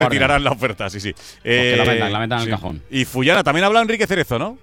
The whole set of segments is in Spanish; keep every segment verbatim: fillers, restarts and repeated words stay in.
Te tirarán la oferta, sí, sí. Eh, que la metan, la metan sí. en el cajón. Y Fullana, también habla Enrique Cerezo, ¿no?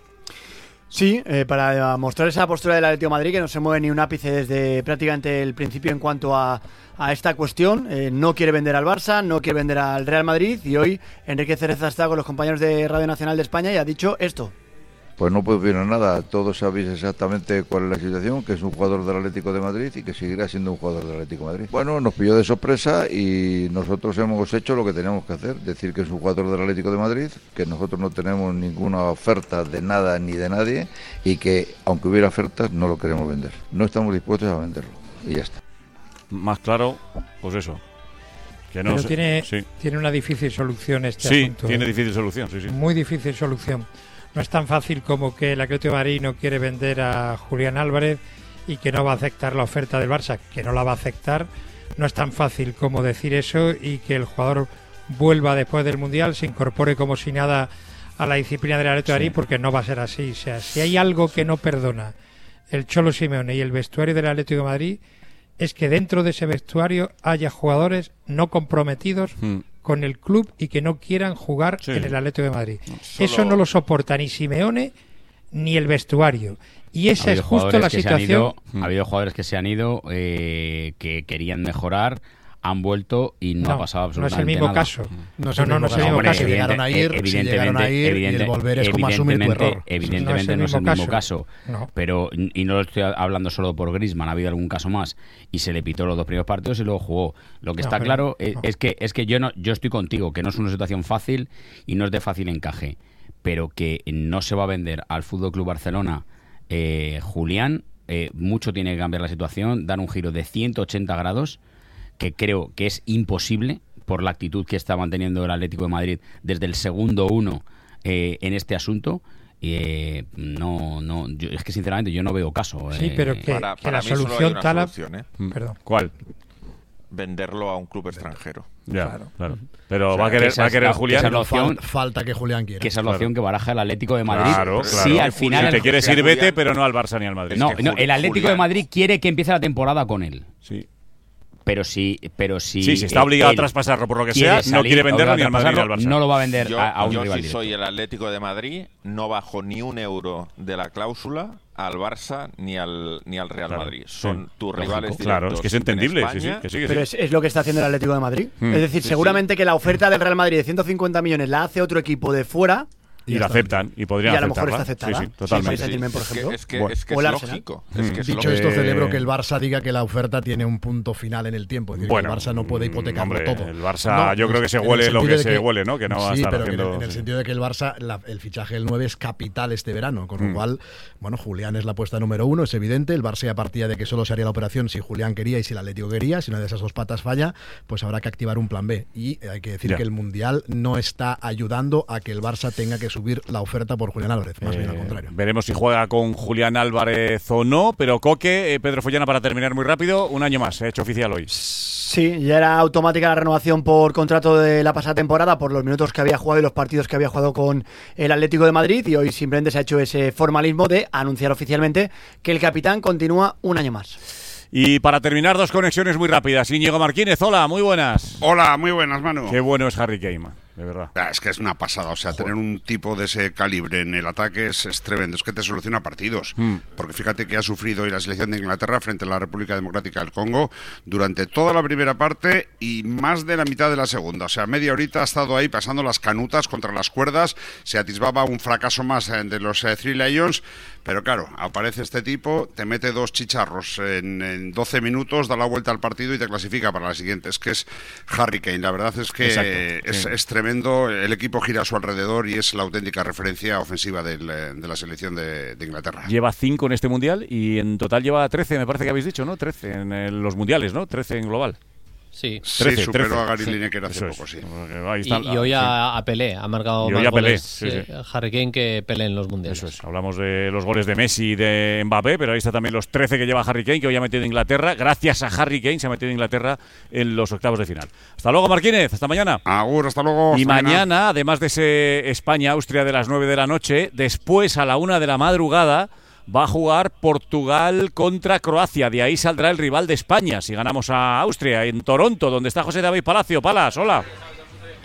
Sí, eh, para mostrar esa postura del Atlético de Madrid, que no se mueve ni un ápice desde prácticamente el principio en cuanto a, a esta cuestión. Eh, no quiere vender al Barça, no quiere vender al Real Madrid, y hoy Enrique Cerezo está con los compañeros de Radio Nacional de España y ha dicho esto. Pues no puedo opinar nada, todos sabéis exactamente cuál es la situación, que es un jugador del Atlético de Madrid y que seguirá siendo un jugador del Atlético de Madrid. Bueno, nos pilló de sorpresa y nosotros hemos hecho lo que teníamos que hacer, decir que es un jugador del Atlético de Madrid, que nosotros no tenemos ninguna oferta de nada ni de nadie y que aunque hubiera ofertas no lo queremos vender, no estamos dispuestos a venderlo y ya está. Más claro, pues eso. Que no Pero se, tiene, sí. tiene una difícil solución este sí, asunto. Sí, tiene difícil solución, sí, sí. Muy difícil solución. No es tan fácil como que el Atlético de Madrid no quiere vender a Julián Álvarez y que no va a aceptar la oferta del Barça, que no la va a aceptar. No es tan fácil como decir eso y que el jugador vuelva después del Mundial, se incorpore como si nada a la disciplina del Atlético de Madrid, sí. Porque no va a ser así. O sea, si hay algo que no perdona el Cholo Simeone y el vestuario del Atlético de Madrid, es que dentro de ese vestuario haya jugadores no comprometidos hmm. con el club y que no quieran jugar sí. en el Atlético de Madrid. Solo... Eso no lo soporta ni Simeone ni el vestuario. Y esa es justo la situación. Ido, hmm. Ha habido jugadores que se han ido, eh, que querían mejorar, han vuelto y no, no ha pasado absolutamente nada. No es el mismo nada. caso. No, no, no, no es el mismo Hombre, caso. Si llegaron a ir, si llegaron a ir y el volver es como asumir tu error. Evidentemente no es el mismo caso. No. Pero, y no lo estoy hablando solo por Griezmann, ha habido algún caso más y se le pitó los dos primeros partidos y luego jugó. Lo que no, está pero, claro es, no. es que es que yo no yo estoy contigo, que no es una situación fácil y no es de fácil encaje, pero que no se va a vender al F C Barcelona eh, Julián, eh, mucho tiene que cambiar la situación, dar un giro de ciento ochenta grados, que creo que es imposible por la actitud que está manteniendo el Atlético de Madrid desde el segundo uno eh, en este asunto. Eh, no, no, yo, es que sinceramente yo no veo caso. Sí, eh, pero que, para, que para la mí solución solo hay una tal. Solución, ¿eh? Perdón. ¿Cuál? Venderlo a un club extranjero. Ya, claro. claro. Pero o sea, va a querer, va a querer la, Julián. Esa es la opción, falta que Julián quiera. Que esa es la opción claro. que baraja el Atlético de Madrid. Claro, claro. Sí, al final. Si te quieres ir, vete, pero no al Barça ni al Madrid. No, es que no el Atlético Julián. de Madrid quiere que empiece la temporada con él. Sí. Pero si, pero si sí, si está obligado a traspasarlo por lo que sea, salir, no quiere venderlo ni al Madrid ni al Barça. No lo va a vender yo, a, a un yo rival si directo. soy el Atlético de Madrid, no bajo ni un euro de la cláusula al Barça ni al ni al Real claro, Madrid. Son sí, tus lógico, rivales directos. Claro, es que es entendible. En España, sí, sí, que sí, que pero sí. es, es lo que está haciendo el Atlético de Madrid. Hmm. Es decir, sí, seguramente sí. que la oferta del Real Madrid de ciento cincuenta millones la hace otro equipo de fuera. Y, y la aceptan, y podrían y a lo mejor aceptarla. está aceptada. Sí, sí, totalmente. Sí, sí, por ejemplo. Es que, bueno. es, que o es el lógico. Mm. Es que es Dicho lógico. esto, celebro que el Barça diga que la oferta tiene un punto final en el tiempo. Es decir, bueno, que el Barça no puede hipotecarlo hombre, todo. El Barça no, yo creo que se huele lo que se que, huele, ¿no? Que no va a sí, estar pero haciendo, en el, en el sí. sentido de que el Barça, la, el fichaje del nueve es capital este verano, con lo mm. cual, bueno, Julián es la apuesta número uno, es evidente. El Barça ya partía de que solo se haría la operación si Julián quería y si el Atlético quería. Si una de esas dos patas falla, pues habrá que activar un plan B. Y hay que decir ya. que el Mundial no está ayudando a que el Barça tenga que subir la oferta por Julián Álvarez, más eh, bien al contrario. Veremos si juega con Julián Álvarez o no, pero Coque, eh, Pedro Fullana, para terminar muy rápido, un año más, se ha hecho oficial hoy. Sí, ya era automática la renovación por contrato de la pasada temporada, por los minutos que había jugado y los partidos que había jugado con el Atlético de Madrid, y hoy simplemente se ha hecho ese formalismo de anunciar oficialmente que el capitán continúa un año más. Y para terminar, dos conexiones muy rápidas. Íñigo Martínez, hola, muy buenas. Hola, muy buenas, Manu. Qué bueno es Harry Kane, de verdad. Es que es una pasada, o sea, Joder. tener un tipo de ese calibre en el ataque es, es tremendo, es que te soluciona partidos, mm. porque fíjate que ha sufrido hoy la selección de Inglaterra frente a la República Democrática del Congo durante toda la primera parte y más de la mitad de la segunda, o sea, media horita ha estado ahí pasando las canutas contra las cuerdas, se atisbaba un fracaso más de los eh, Three Lions, pero claro, aparece este tipo, te mete dos chicharros en, en doce minutos, da la vuelta al partido y te clasifica para la siguiente, es que es Harry Kane, la verdad es que Exacto, es, sí. es tremendo. El equipo gira a su alrededor y es la auténtica referencia ofensiva del, de la selección de, de Inglaterra. Lleva cinco en este mundial y en total lleva trece, me parece que habéis dicho, ¿no? trece en el, los mundiales, ¿no? trece en global. Sí, trece, sí superó trece. A Gary Lineker hace poco, sí. Está, y, y hoy a, a Pelé, ha marcado más goles sí, sí. Harry Kane que Pelé en los mundiales. Eso es, hablamos de los goles de Messi y de Mbappé, pero ahí está también los trece que lleva Harry Kane, que hoy ha metido Inglaterra. Gracias a Harry Kane se ha metido Inglaterra en los octavos de final. Hasta luego, Martínez, hasta mañana. Agur, hasta luego. Y hasta mañana, mañana, además de ese España-Austria de las nueve de la noche, después a la una de la madrugada va a jugar Portugal contra Croacia. De ahí saldrá el rival de España si ganamos a Austria, en Toronto, donde está José David Palacio. Palas, hola.